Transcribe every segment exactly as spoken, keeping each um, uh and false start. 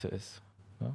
ist. Ne?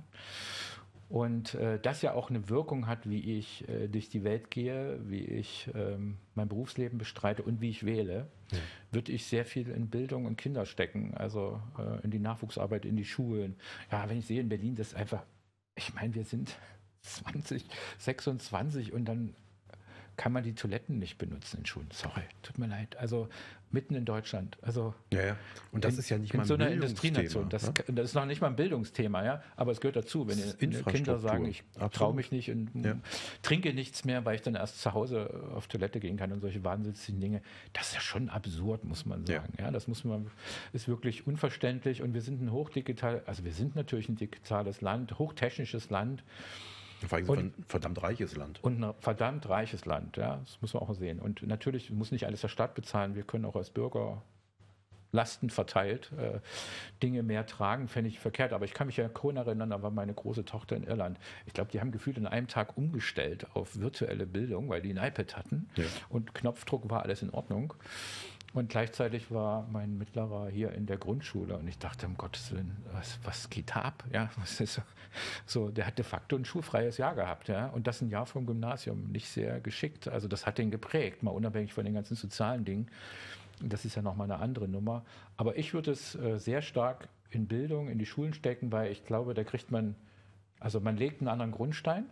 Und äh, das ja auch eine Wirkung hat, wie ich äh, durch die Welt gehe, wie ich ähm, mein Berufsleben bestreite und wie ich wähle, Ja. würde ich sehr viel in Bildung und Kinder stecken, also äh, in die Nachwuchsarbeit, in die Schulen. Ja, wenn ich sehe in Berlin, das ist einfach, ich meine, wir sind zwanzig, sechsundzwanzig und dann kann man die Toiletten nicht benutzen in Schulen. Sorry, tut mir leid. Also mitten in Deutschland. Also Ja, ja. Und das in, ist ja nicht in mal so ein einer Industrienation. Bildungsthema. Das, Ne? das ist noch nicht mal ein Bildungsthema, ja, aber es gehört dazu. Wenn Das ist ihr- Kinder sagen, Infrastruktur. ich traue Absolut. mich nicht und Ja. mm, trinke nichts mehr, weil ich dann erst zu Hause auf Toilette gehen kann und solche wahnsinnigen Dinge, das ist ja schon absurd, muss man Ja. sagen. Ja, das muss man, ist wirklich unverständlich und wir sind ein hochdigital, also wir sind natürlich ein digitales Land, hochtechnisches Land. Vor allem Und- ein verdammt reiches Land. Und ein verdammt reiches Land, ja, das muss man auch sehen. Und natürlich muss nicht alles der Staat bezahlen. Wir können auch als Bürger Lasten verteilt, äh, Dinge mehr tragen, fände ich verkehrt. Aber ich kann mich ja Corona erinnern, da war meine große Tochter in Irland. Ich glaube, die haben gefühlt in einem Tag umgestellt auf virtuelle Bildung, weil die ein iPad hatten. Ja. Und Knopfdruck war alles in Ordnung. Und gleichzeitig war mein Mittlerer hier in der Grundschule und ich dachte, um Gottes Willen, was, was geht da ab? Ja, was ist so? So, der hat de facto ein schulfreies Jahr gehabt, ja, und das ein Jahr vom Gymnasium, nicht sehr geschickt. Also das hat den geprägt, mal unabhängig von den ganzen sozialen Dingen. Das ist ja nochmal eine andere Nummer. Aber ich würde es äh, sehr stark in Bildung, in die Schulen stecken, weil ich glaube, da kriegt man, also man legt einen anderen Grundstein.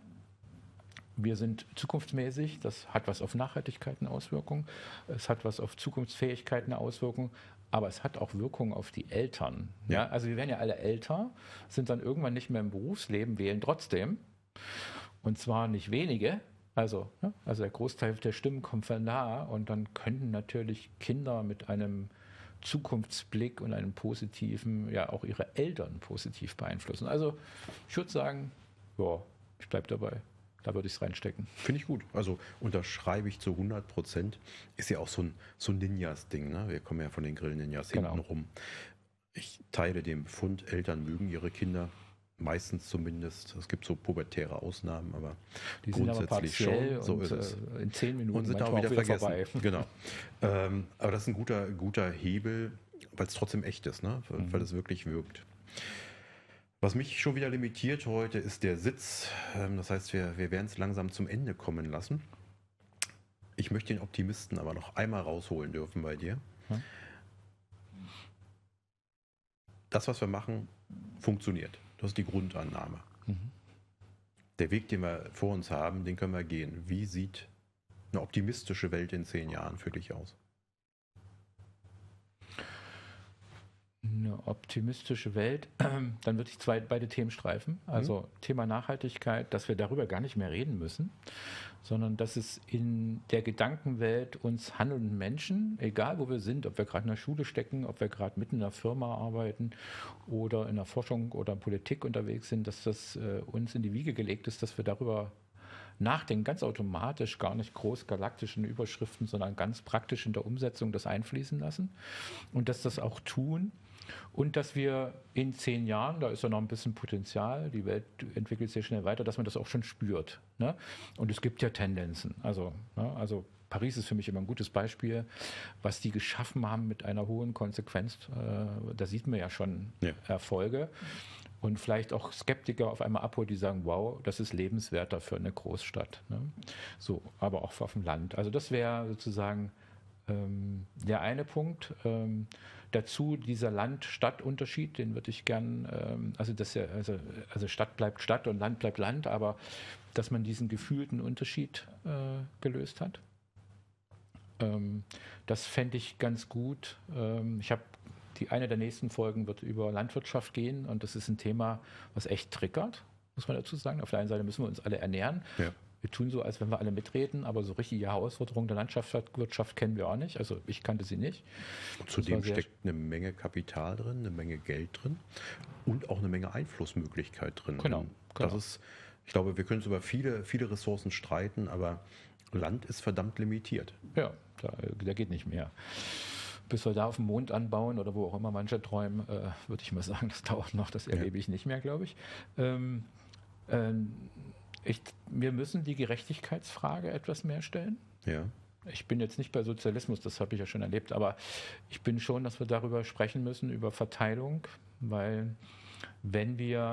Wir sind zukunftsmäßig, das hat was auf Nachhaltigkeit eine Auswirkung, es hat was auf Zukunftsfähigkeit eine Auswirkung, aber es hat auch Wirkung auf die Eltern. Ja. Ja. Also wir werden ja alle älter, sind dann irgendwann nicht mehr im Berufsleben, wählen trotzdem und zwar nicht wenige. Also, ja, also der Großteil der Stimmen kommt von da und dann könnten natürlich Kinder mit einem Zukunftsblick und einem positiven, ja auch ihre Eltern positiv beeinflussen. Also ich würde sagen, ja, ich bleibe dabei. Da würde ich es reinstecken. Finde ich gut. Also unterschreibe ich zu hundert Prozent. Ist ja auch so ein, so ein Ninjas-Ding. Ne? Wir kommen ja von den Grill-Ninjas Genau. hinten rum. Ich teile den Befund, Eltern mögen ihre Kinder. Meistens zumindest. Es gibt so pubertäre Ausnahmen, aber Die sind aber grundsätzlich partiell schon. So und ist es. äh, in zehn Minuten Und sind auch manchmal wieder vergessen. vorbei. Genau. Ähm, aber das ist ein guter, guter Hebel, weil es trotzdem echt ist, ne? Weil, Mhm. weil es wirklich wirkt. Was mich schon wieder limitiert heute ist der Sitz. Ähm, Das heißt, wir, wir werden es langsam zum Ende kommen lassen. Ich möchte den Optimisten aber noch einmal rausholen dürfen bei dir. Ja. Das, was wir machen, funktioniert. Das ist die Grundannahme. Mhm. Der Weg, den wir vor uns haben, den können wir gehen. Wie sieht eine optimistische Welt in zehn Jahren für dich aus? Eine optimistische Welt, dann würde ich zwei, beide Themen streifen. Also Thema Nachhaltigkeit, dass wir darüber gar nicht mehr reden müssen, sondern dass es in der Gedankenwelt uns handelnden Menschen, egal wo wir sind, ob wir gerade in der Schule stecken, ob wir gerade mitten in einer Firma arbeiten oder in der Forschung oder Politik unterwegs sind, dass das äh, uns in die Wiege gelegt ist, dass wir darüber nachdenken, ganz automatisch, gar nicht groß galaktischen Überschriften, sondern ganz praktisch in der Umsetzung das einfließen lassen und dass das auch tun. Und dass wir in zehn Jahren, da ist ja noch ein bisschen Potenzial, die Welt entwickelt sich schnell weiter, dass man das auch schon spürt. Ne? Und es gibt ja Tendenzen. Also, ne? also Paris ist für mich immer ein gutes Beispiel, was die geschaffen haben mit einer hohen Konsequenz. Äh, da sieht man ja schon Ja. Erfolge. Und vielleicht auch Skeptiker auf einmal abholt, die sagen, wow, das ist lebenswerter für eine Großstadt. Ne? So, aber auch auf dem Land. Also das wäre sozusagen ähm, der eine Punkt. Ähm, dazu dieser Land-Stadt-Unterschied, den würde ich gern, ähm, also, das ja, also, also Stadt bleibt Stadt und Land bleibt Land, aber dass man diesen gefühlten Unterschied äh, gelöst hat. Ähm, das fände ich ganz gut. Ähm, ich habe die eine der nächsten Folgen wird über Landwirtschaft gehen und das ist ein Thema, was echt triggert, muss man dazu sagen. Auf der einen Seite müssen wir uns alle ernähren. Ja. Wir tun so, als wenn wir alle mitreden, aber so richtige Herausforderungen der Landwirtschaft kennen wir auch nicht. Also ich kannte sie nicht. Und zudem Das war sehr- steckt eine Menge Kapital drin, eine Menge Geld drin und auch eine Menge Einflussmöglichkeit drin. Genau, Und genau. Das ist, ich glaube, wir können uns über viele, viele Ressourcen streiten, aber Land ist verdammt limitiert. Ja, da, da geht nicht mehr. Bis wir da auf dem Mond anbauen oder wo auch immer manche träumen, äh, würde ich mal sagen, das dauert noch, das erlebe ich nicht mehr, glaube ich. Ähm, ähm, ich. Wir müssen die Gerechtigkeitsfrage etwas mehr stellen. Ja. Ich bin jetzt nicht bei Sozialismus, das habe ich ja schon erlebt, aber ich bin schon, dass wir darüber sprechen müssen, über Verteilung, weil wenn wir